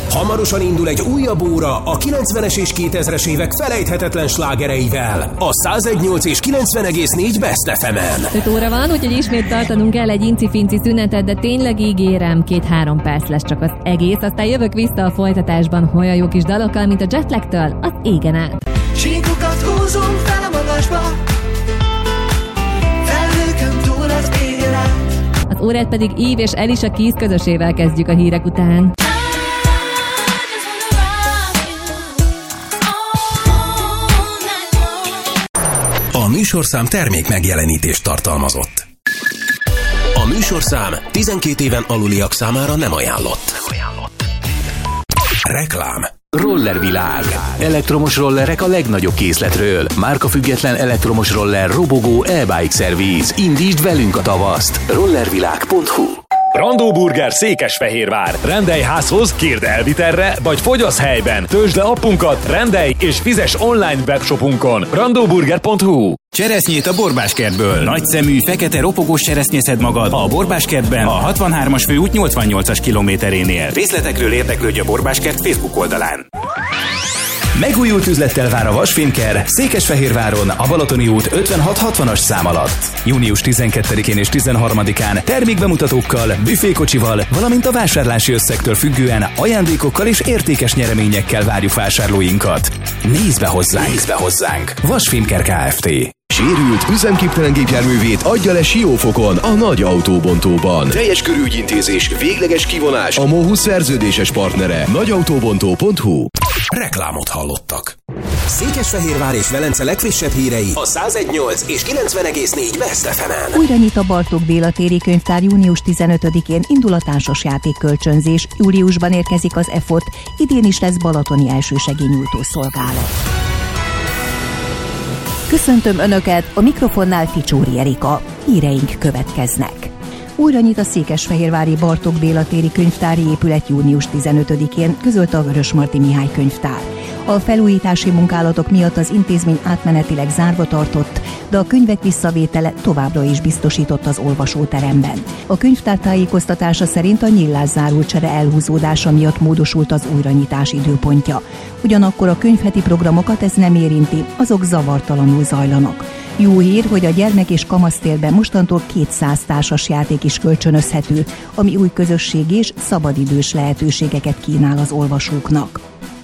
Hamarosan indul egy újabb óra a 90-es és 2000-es évek felejthetetlen slágereivel. A 101.8 és 90,4 Best FM-en. 5 óra van, úgyhogy ismét tartanunk kell egy inci-finci szünetet, de tényleg ígérem, 2-3 perc lesz csak az egész, aztán jövök vissza a folytatásban olyan jó kis dalokkal, mint a Jetlagtől az égen át. Síkokat húzunk fel a magasba, felhőkön túl az égen át. Az órát pedig Eve és Alicia Keys közösével kezdjük a hírek után. A műsorszám termék megjelenítést tartalmazott. A műsorszám 12 éven aluliak számára nem ajánlott. Reklám. Rollervilág. Elektromos rollerek a legnagyobb készletről. Márkafüggetlen elektromos roller robogó e-bike szerviz. Indítsd velünk a tavaszt. Rollervilág.hu. Randó Burger Székesfehérvár. Rendelj házhoz, kérd elvitelre, vagy fogyasz helyben. Töltsd le appunkat, rendelj és fizes online webshopunkon. randóburger.hu. Cseresznyét a borbáskertből. Nagyszemű, fekete ropogós cseresznye szed magad a borbáskertben, a 63-as főút 88-as kilométerénél. Részletekről érdeklődj a Borbáskert Facebook oldalán. Megújult üzlettel vár a Vasfilmker Székesfehérváron a Balatoni út 56-60-as szám alatt. Június 12-én és 13-án termékbemutatókkal, büfékocsival, valamint a vásárlási összegtől függően ajándékokkal és értékes nyereményekkel várjuk vásárlóinkat. Nézd be hozzánk! Vasfilmker Kft. Sérült, üzemképtelen gépjárművét adja le Siófokon, a nagy autóbontóban. Teljes körű ügyintézés, végleges kivonás, a MOHUS szerződéses partnere. nagyautóbontó.hu. Reklámot hallottak. Székesfehérvár és Velence legfrissebb hírei a 101.8 és 90,4 Best FM-en. Újra nyit a Bartók Béla téri könyvtár június 15-én, indul a társasjáték kölcsönzés. Júliusban érkezik az EFOT, idén is lesz balatoni elsősegélynyújtó szolgálat. Köszöntöm Önöket, a mikrofonnál Ficsóri Erika. Híreink következnek. Újra nyit a székesfehérvári Bartók Béla téri könyvtári épület június 15-én, közölte a Vörösmarty Mihály könyvtár. A felújítási munkálatok miatt az intézmény átmenetileg zárva tartott, de a könyvek visszavétele továbbra is biztosított az olvasóteremben. A könyvtár tájékoztatása szerint a nyílászárulcsere elhúzódása miatt módosult az újranyitás időpontja. Ugyanakkor a könyvheti programokat ez nem érinti, azok zavartalanul zajlanak. Jó hír, hogy a gyermek- és kamasztérben mostantól 200 társasjáték is kölcsönözhető, ami új közösségi és szabadidős lehetőségeket kínál az olvasóknak.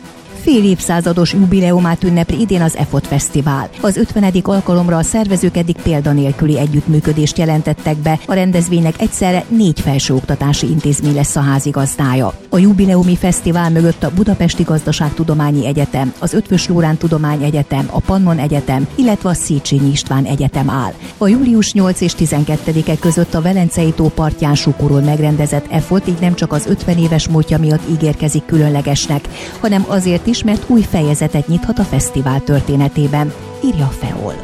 Fél évszázados jubileumát ünnepli idén az EFOT Fesztivál. Az 50. alkalomra a szervezők eddig példanélküli együttműködést jelentettek be, a rendezvénynek egyszerre 4 felsőoktatási intézmény lesz a házigazdája. A jubileumi fesztivál mögött a Budapesti Gazdaságtudományi Egyetem, az Eötvös Loránd Tudományegyetem, a Pannon Egyetem, illetve a Széchenyi István Egyetem áll. A július 8 és 12-e között a Velencei tó partján Sukorul megrendezett EFOT így nem csak az 50 éves múltja miatt ígérkezik különlegesnek, hanem azért is, mert új fejezetet nyithat a fesztivál történetében, írja a FEOL.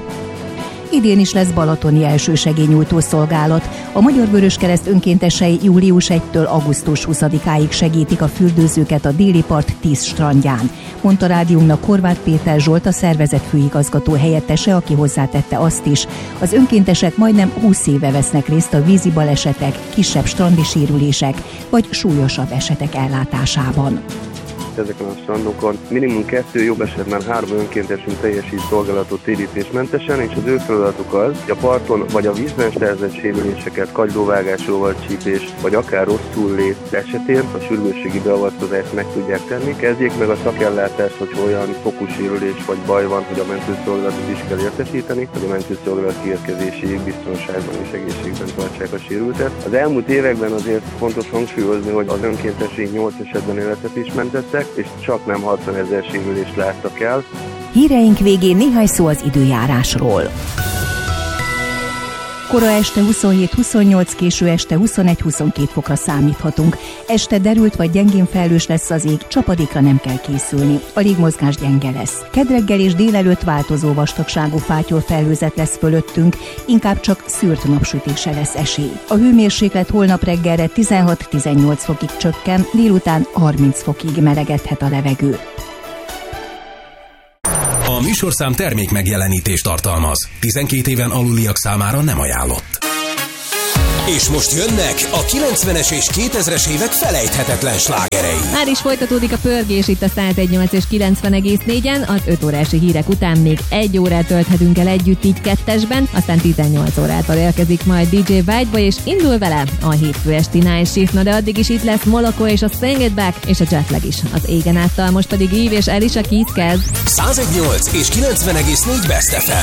Idén is lesz balatoni elsősegélynyújtó szolgálat. A Magyar Vöröskereszt önkéntesei július 1-től augusztus 20-áig segítik a fürdőzőket a déli part 10 strandján. Mondta rádiónknak Horváth Péter Zsolt, a szervezet főigazgató helyettese, aki hozzátette azt is. Az önkéntesek majdnem 20 éve vesznek részt a vízi balesetek, kisebb strandi sérülések vagy súlyosabb esetek ellátásában. Ezeken a strandokon minimum 2, jobb esetben 3 önkéntesünk teljesít szolgálatot térítésmentesen, és az ő feladatuk az, hogy a parton vagy a vízben szerzett sérüléseket, kagylóvágás, rovarcsípés, vagy akár rosszul lét esetén a sürgősségi beavatkozást meg tudják tenni. Kezdjék meg a szakellátást, hogy olyan fokú sérülés vagy baj van, hogy a mentőszolgálatot is kell értesíteni, hogy a mentőszolgálat kiérkezéséig biztonságban és egészségben tartsák a sérültet. Az elmúlt években azért fontos hangsúlyozni, hogy az önkéntesek 8 esetben életet is mentettek, és csak nem 60 000 sérülést láttak el. Híreink végén néhány szó az időjárásról. Kora este 27-28, késő este 21-22 fokra számíthatunk. Este derült vagy gyengén felhős lesz az ég, csapadékra nem kell készülni. A légmozgás gyenge lesz. Kedreggel és délelőtt változó vastagságú fátyol felhőzet lesz fölöttünk, inkább csak szűrt napsütésre lesz esély. A hőmérséklet holnap reggelre 16-18 fokig csökken, délután 30 fokig melegedhet a levegő. A műsorszám termék megjelenítést tartalmaz. 12 éven aluliak számára nem ajánlott. És most jönnek a 90-es és 2000-es évek felejthetetlen slágerei. Már is folytatódik a pörgés itt a 101.8 és 90,4-en, az 5 órási hírek után még 1 órát tölthetünk el együtt így kettesben, aztán 18 órától érkezik majd DJ Whiteboy, és indul vele a hétfő esti Night Shift, de addig is itt lesz Moloko és a Sing It Back, és a Jetlag is az égen áttal, most pedig Eve és Alicia Keys kezd. 101.8 és 90,4 Best FM.